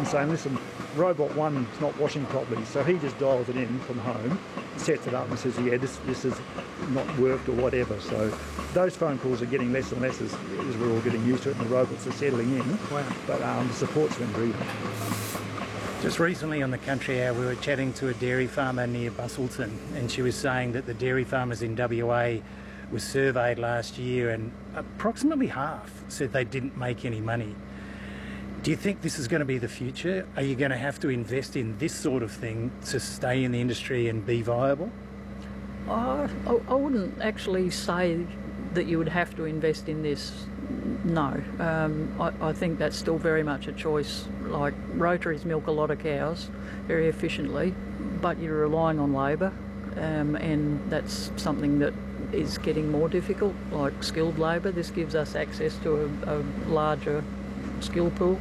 and saying, listen, robot one's not washing properly, so he just dials it in from home, sets it up and says, yeah, this has not worked or whatever. So those phone calls are getting less and less as we're all getting used to it and the robots are settling in. Wow. But the support's been brilliant. Just recently on the Country Hour we were chatting to a dairy farmer near Busselton, and she was saying that the dairy farmers in WA were surveyed last year and approximately half said they didn't make any money. Do you think this is going to be the future? Are you going to have to invest in this sort of thing to stay in the industry and be viable? I wouldn't actually say that you would have to invest in this. No, I think that's still very much a choice. Like, rotaries milk a lot of cows very efficiently, but you're relying on labour, and that's something that is getting more difficult, like skilled labour. This gives us access to a larger skill pool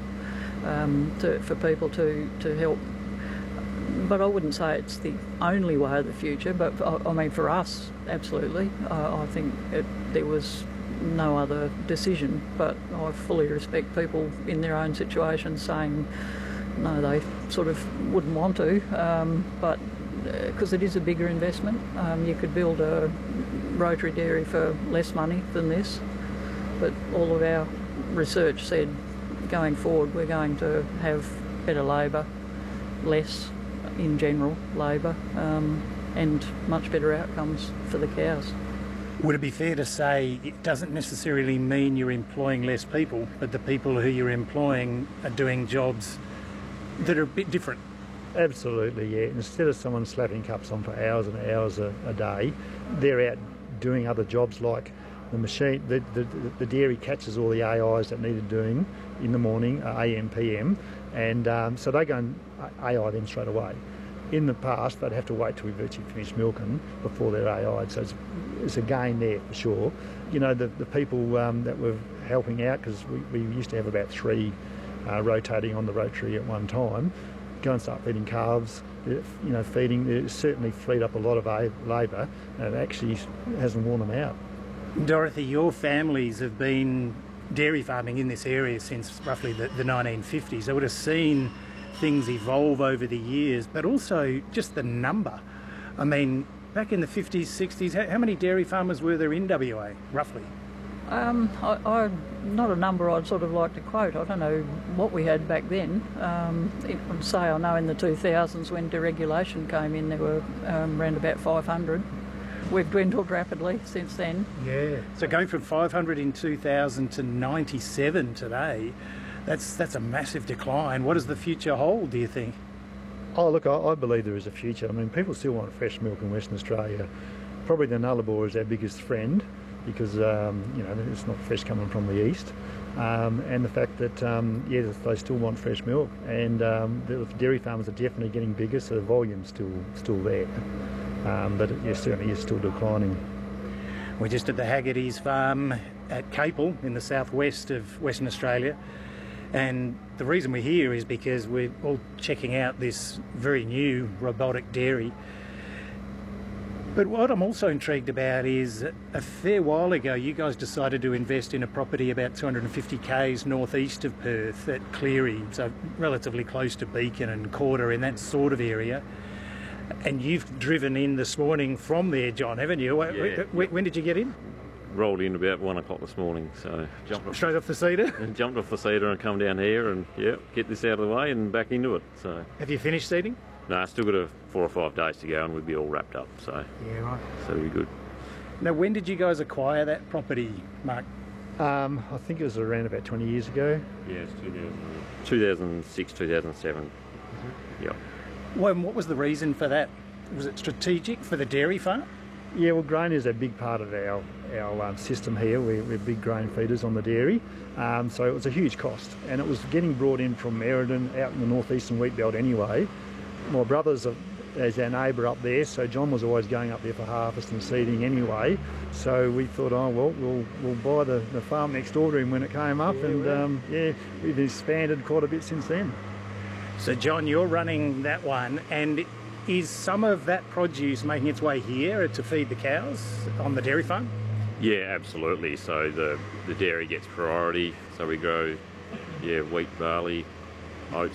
for people to help. But I wouldn't say it's the only way of the future, but I mean, for us, absolutely. I think there was no other decision, but I fully respect people in their own situation saying no, they sort of wouldn't want to, but because it is a bigger investment. You could build a rotary dairy for less money than this, but all of our research said going forward we're going to have better labour, less in general labour, and much better outcomes for the cows. Would it be fair to say it doesn't necessarily mean you're employing less people, but the people who you're employing are doing jobs that are a bit different? Absolutely, yeah. Instead of someone slapping cups on for hours and hours a day, they're out doing other jobs like the machine. The dairy catches all the AIs that needed doing in the morning, AM, PM, and so they go and AI them straight away. In the past, they'd have to wait till we virtually finished milking before they're AI'd, so it's a gain there for sure. You know, the people that were helping out, because we used to have about 3 rotating on the rotary at one time, go and start feeding calves, feeding, it certainly freed up a lot of labour, and it actually hasn't worn them out. Dorothy, your families have been dairy farming in this area since roughly the 1950s. They would have seen things evolve over the years, but also just the number. I mean, back in the 50s, 60s, how many dairy farmers were there in WA, roughly? Not a number I'd sort of like to quote. I don't know what we had back then. I know in the 2000s when deregulation came in, there were around about 500. We've dwindled rapidly since then. Yeah. So going from 500 in 2000 to 97 today, that's a massive decline. What does the future hold, do you think? Oh, look, I believe there is a future. I mean, people still want fresh milk in Western Australia. Probably the Nullarbor is our biggest friend because, it's not fresh coming from the east. And the fact that, they still want fresh milk. And the dairy farmers are definitely getting bigger, so the volume's still there. But it certainly is still declining. We're just at the Haggerty's farm at Capel in the southwest of Western Australia. And the reason we're here is because we're all checking out this very new robotic dairy. But what I'm also intrigued about is a fair while ago you guys decided to invest in a property about 250 k's northeast of Perth at Cleary, so relatively close to Beacon and Corder in that sort of area. And you've driven in this morning from there, John, haven't you? Yeah. When did you get in? Rolled in about 1 o'clock this morning, so jumped straight off the cedar? And jumped off the cedar and come down here and get this out of the way and back into it. So have you finished seeding? No, still got 4 or 5 days to go and we'll be all wrapped up. So yeah, right. So it'll be good. Now, when did you guys acquire that property, Mark? I think it was around about 20 years ago. Yeah, it's 2006, 2007. Mm-hmm. Yep. Well, what was the reason for that? Was it strategic for the dairy farm? Yeah, well, grain is a big part of our system here. We're big grain feeders on the dairy, so it was a huge cost, and it was getting brought in from Merredin out in the northeastern wheat belt anyway. My brother's our neighbour up there, so John was always going up there for harvest and seeding anyway. So we thought, we'll buy the farm next door to him when it came up, we've expanded quite a bit since then. So John, you're running that one, and is some of that produce making its way here to feed the cows on the dairy farm? Yeah, absolutely. So the dairy gets priority. So we grow, wheat, barley, oats,